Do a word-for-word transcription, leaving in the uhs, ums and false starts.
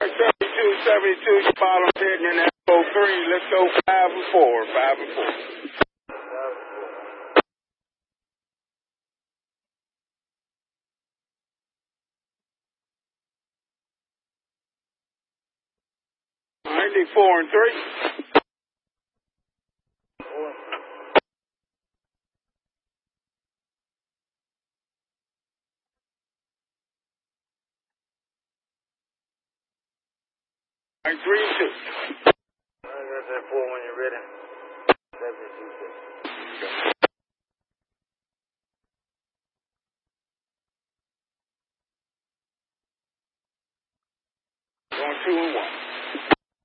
seventy-two, seventy-two, your bottom heading in F O three. Let's go five and four, five and four. ninety-four and three. Three and two. I got that four when you're ready.